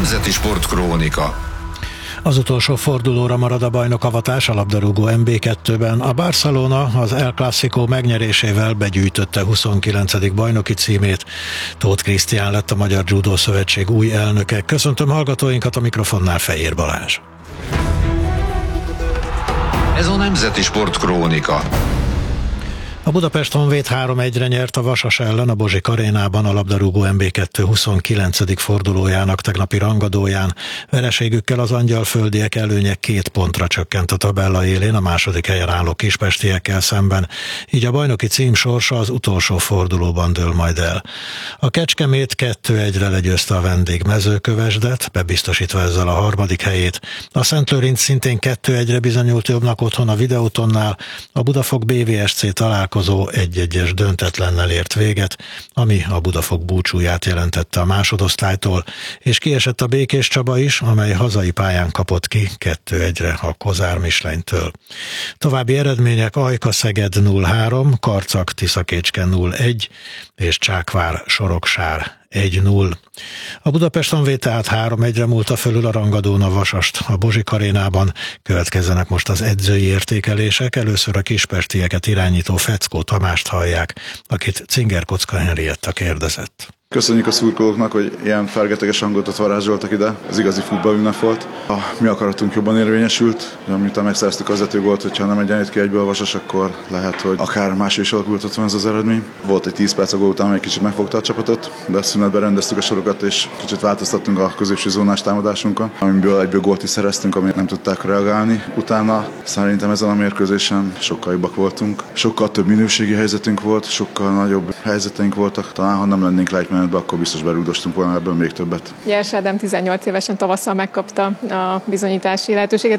Nemzeti Sportkrónika. Az utolsó fordulóra marad a bajnokavatás a labdarúgó MB2-ben. A Barcelona az El Clásico megnyerésével begyűjtötte 29. bajnoki címét. Tóth Krisztián lett a Magyar Judo Szövetség új elnöke. Köszöntöm hallgatóinkat, a mikrofonnál Fejér Balázs. Ez a Nemzeti Sportkrónika. A Budapest Honvéd 3-1-re nyert a Vasas ellen a Bozsik arénában a labdarúgó MB2 29. fordulójának tegnapi rangadóján. Vereségükkel az angyalföldiek előnye 2 pontra csökkent a tabella élén a második helyen álló kispestiekkel szemben. Így a bajnoki cím sorsa az utolsó fordulóban dől majd el. A Kecskemét 2-1-re legyőzte a vendég Mezőkövesdet, bebiztosítva ezzel a harmadik helyét. A Szentlőrinc szintén 2-1-re bizonyult jobbnak otthon a Videótonnál, a Budafok BVSC találkozó 1-1-es döntetlennel ért véget, ami a Budafok búcsúját jelentette a másodosztálytól, és kiesett a Békés Csaba is, amely hazai pályán kapott ki 2-1-re a Kozár Mislenytől. További eredmények: Ajka Szeged 0-3, Karcag Tiszakécske 0-1 és Csákvár Soroksár 1-0. A Budapest Honvéd tehát 3-1-re múlta fölül a rangadón a Vasast a Bozsik arénában. Következzenek most az edzői értékelések. Először a kispestieket irányító Feckó Tamást hallják, akit Cinger Kocka Henrietta kérdezett. Köszönjük a szurkolóknak, hogy ilyen fergeteges hangulatot varázsoltak ide. Ez igazi futballünnep volt. A mi akaratunk jobban érvényesült. Miután megszereztük az gólt, hogyha nem egyenlít ki egyből a Vasas, akkor lehet, hogy akár máshogy is alakultott volna ez az eredmény. Volt egy 10 perc a gól után, egy kicsit megfogta a csapatot, de a szünetben rendeztük a sorokat, és kicsit változtattunk a középső zónás támadásunkon, amiből egyből gólt is szereztünk, amit nem tudták reagálni. Utána szerintem ezen a mérkőzésen sokkal jobbak voltunk. Sokkal több minőségi helyzetünk volt, sokkal nagyobb helyzeteink voltak. Talán ha nem lennénk lejtmenetben, akkor biztos berúgdostunk volna ebből még többet. Jers Ádám 18 évesen tavasszal megkapta a bizonyítási lehetőséget.